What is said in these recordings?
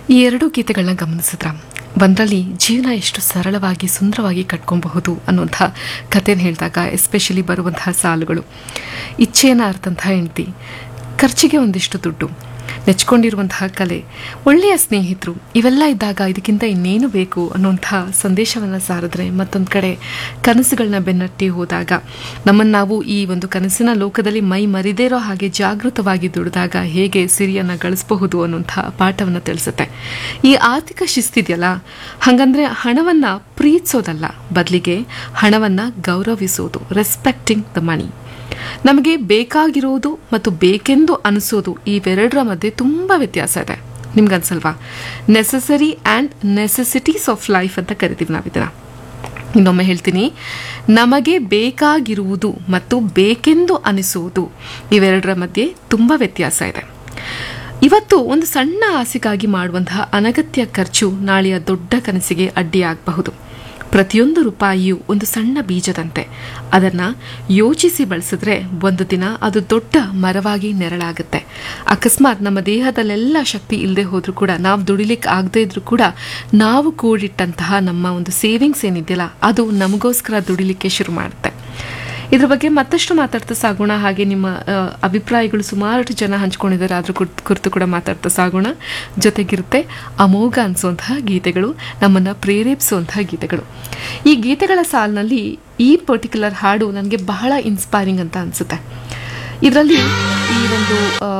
ಈ ಎರಡು ಗೀತೆಗಳನ್ನ ಗಮನಿಸಿದ್ರ ಒಂದರಲ್ಲಿ ಜೀವನ ಎಷ್ಟು ಸರಳವಾಗಿ ಸುಂದರವಾಗಿ ಕಟ್ಕೊಬಹುದು ಅನ್ನುವಂಥ ಕಥೆನ ಹೇಳಿದಾಗ ಎಸ್ಪೆಷಲಿ ಬರುವಂತಹ ಸಾಲುಗಳು. ಇಚ್ಛೆಯನ್ನು ಅರ್ಥಂತಹ ಹೆಂಡತಿ, ಖರ್ಚಿಗೆ ಒಂದಿಷ್ಟು ದುಡ್ಡು, ನೆಚ್ಕೊಂಡಿರುವಂತಹ ಕಲೆ, ಒಳ್ಳೆಯ ಸ್ನೇಹಿತರು, ಇವೆಲ್ಲ ಇದ್ದಾಗ ಇದಕ್ಕಿಂತ ಇನ್ನೇನು ಬೇಕು ಅನ್ನುವಂಥ ಸಂದೇಶವನ್ನು ಸಾರಿದ್ರೆ, ಮತ್ತೊಂದು ಕಡೆ ಕನಸುಗಳನ್ನ ಬೆನ್ನಟ್ಟಿ ಹೋದಾಗ ನಮ್ಮನ್ನು ನಾವು ಈ ಒಂದು ಕನಸಿನ ಲೋಕದಲ್ಲಿ ಮೈ ಮರಿದೇ ಇರೋ ಹಾಗೆ ಜಾಗೃತವಾಗಿ ದುಡಿದಾಗ ಹೇಗೆ ಸಿರಿಯನ್ನು ಗಳಿಸಬಹುದು ಅನ್ನುವಂಥ ಪಾಠವನ್ನು ತಿಳಿಸುತ್ತೆ. ಈ ಆರ್ಥಿಕ ಶಿಸ್ತಿದೆಯಲ್ಲ, ಹಾಗಂದ್ರೆ ಹಣವನ್ನು ಪ್ರೀತಿಸೋದಲ್ಲ, ಬದಲಿಗೆ ಹಣವನ್ನು ಗೌರವಿಸೋದು, ರೆಸ್ಪೆಕ್ಟಿಂಗ್ ದ ಮನಿ. ನಮಗೆ ಬೇಕಾಗಿರೋದು ಮತ್ತು ಬೇಕೆಂದು ಅನಿಸೋದು ಇವೆರಡರ ಮಧ್ಯೆ ತುಂಬ ವ್ಯತ್ಯಾಸ ಇದೆ. ನಿಮ್ಗನ್ಸಲ್ವಾ? Necessary and necessities of life ಅಂತ ಕರಿತೀವಿ ನಾವಿದನ್ನ. ಇನ್ನೊಮ್ಮೆ ಹೇಳ್ತೀನಿ, ನಮಗೆ ಬೇಕಾಗಿರುವುದು ಮತ್ತು ಬೇಕೆಂದು ಅನಿಸುವುದು ಇವೆರಡರ ಮಧ್ಯೆ ತುಂಬ ವ್ಯತ್ಯಾಸ ಇದೆ. ಇವತ್ತು ಒಂದು ಸಣ್ಣ ಆಸೆಗಾಗಿ ಮಾಡುವಂತಹ ಅನಗತ್ಯ ಖರ್ಚು ನಾಳೆಯ ದೊಡ್ಡ ಕನಸಿಗೆ ಅಡ್ಡಿಯಾಗಬಹುದು. ಪ್ರತಿಯೊಂದು ರೂಪಾಯಿಯೂ ಒಂದು ಸಣ್ಣ ಬೀಜದಂತೆ. ಅದನ್ನು ಯೋಚಿಸಿ ಬಳಸಿದ್ರೆ ಒಂದು ದಿನ ಅದು ದೊಡ್ಡ ಮರವಾಗಿ ನೆರಳಾಗುತ್ತೆ. ಅಕಸ್ಮಾತ್ ನಮ್ಮ ದೇಹದಲ್ಲೆಲ್ಲ ಶಕ್ತಿ ಇಲ್ಲದೆ ಹೋದ್ರೂ ಕೂಡ, ನಾವು ದುಡಿಲಿಕ್ಕೆ ಆಗದೇ ಇದ್ರೂ ಕೂಡ, ನಾವು ಕೂಡಿಟ್ಟಂತಹ ನಮ್ಮ ಒಂದು ಸೇವಿಂಗ್ಸ್ ಏನಿದೆಯಲ್ಲ ಅದು ನಮಗೋಸ್ಕರ ದುಡಿಲಿಕ್ಕೆ ಶುರು ಮಾಡುತ್ತೆ. ಇದ್ರ ಬಗ್ಗೆ ಮತ್ತಷ್ಟು ಮಾತಾಡ್ತಾ ಸಾಗೋಣ. ಹಾಗೆ ನಿಮ್ಮ ಅಭಿಪ್ರಾಯಗಳು ಸುಮಾರು ಜನ ಹಂಚ್ಕೊಂಡಿದ್ದಾರೆ, ಅದ್ರ ಕುರಿತು ಕೂಡ ಮಾತಾಡ್ತಾ ಸಾಗೋಣ. ಜೊತೆಗಿರುತ್ತೆ ಅಮೋಘ ಅನಿಸುವಂತಹ ಗೀತೆಗಳು, ನಮ್ಮನ್ನು ಪ್ರೇರೇಪಿಸುವಂತಹ ಗೀತೆಗಳು. ಈ ಗೀತೆಗಳ ಸಾಲಿನಲ್ಲಿ ಈ ಪರ್ಟಿಕ್ಯುಲರ್ ಹಾಡು ನನಗೆ ಬಹಳ ಇನ್ಸ್ಪೈರಿಂಗ್ ಅಂತ ಅನಿಸುತ್ತೆ. ಇದರಲ್ಲಿ ಈ ಒಂದು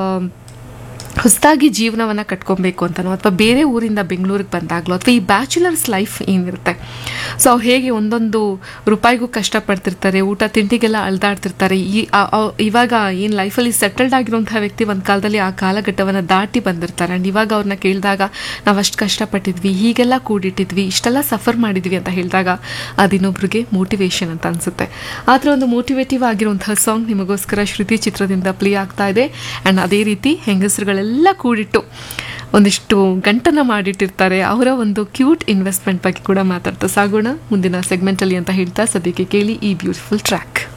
ಹೊಸದಾಗಿ ಜೀವನವನ್ನು ಕಟ್ಕೊಬೇಕು ಅಂತನೋ, ಅಥವಾ ಬೇರೆ ಊರಿಂದ ಬೆಂಗಳೂರಿಗೆ ಬಂದಾಗಲೋ, ಅಥವಾ ಈ ಬ್ಯಾಚುಲರ್ಸ್ ಲೈಫ್ ಏನಿರುತ್ತೆ, ಸೊ ಅವ್ರು ಹೇಗೆ ಒಂದೊಂದು ರೂಪಾಯಿಗೂ ಕಷ್ಟಪಡ್ತಿರ್ತಾರೆ, ಊಟ ತಿಂಡಿಗೆಲ್ಲ ಅಳ್ದಾಡ್ತಿರ್ತಾರೆ. ಇವಾಗ ಏನು ಲೈಫಲ್ಲಿ ಸೆಟಲ್ಡ್ ಆಗಿರುವಂಥ ವ್ಯಕ್ತಿ ಒಂದು ಕಾಲದಲ್ಲಿ ಆ ಕಾಲಘಟ್ಟವನ್ನು ದಾಟಿ ಬಂದಿರ್ತಾರೆ. ಆ್ಯಂಡ್ ಇವಾಗ ಅವ್ರನ್ನ ಕೇಳಿದಾಗ ನಾವು ಅಷ್ಟು ಕಷ್ಟಪಟ್ಟಿದ್ವಿ, ಹೀಗೆಲ್ಲ ಕೂಡಿಟ್ಟಿದ್ವಿ, ಇಷ್ಟೆಲ್ಲ ಸಫರ್ ಮಾಡಿದ್ವಿ ಅಂತ ಹೇಳಿದಾಗ ಅದಿನ್ನೊಬ್ರಿಗೆ ಮೋಟಿವೇಶನ್ ಅಂತ ಅನಿಸುತ್ತೆ. ಆದರೆ ಒಂದು ಮೋಟಿವೇಟಿವ್ ಆಗಿರುವಂತಹ ಸಾಂಗ್ ನಿಮಗೋಸ್ಕರ ಶ್ರುತಿ ಚಿತ್ರದಿಂದ ಪ್ಲೇ ಆಗ್ತಾ ಇದೆ. ಆ್ಯಂಡ್ ಅದೇ ರೀತಿ ಹೆಂಗಸರುಗಳೆಲ್ಲ ಕೂಡಿಟ್ಟು ಒಂದಿಷ್ಟು ಗಂಟನ್ನು ಮಾಡಿಟ್ಟಿರ್ತಾರೆ. ಅವರ ಒಂದು ಕ್ಯೂಟ್ ಇನ್ವೆಸ್ಟ್ಮೆಂಟ್ ಬಗ್ಗೆ ಕೂಡ ಮಾತಾಡ್ತಾ ಸಾಗೋಣ ಮುಂದಿನ ಸೆಗ್ಮೆಂಟಲ್ಲಿ ಅಂತ ಹೇಳ್ತಾ ಸದ್ಯಕ್ಕೆ ಕೇಳಿ ಈ ಬ್ಯೂಟಿಫುಲ್ ಟ್ರ್ಯಾಕ್.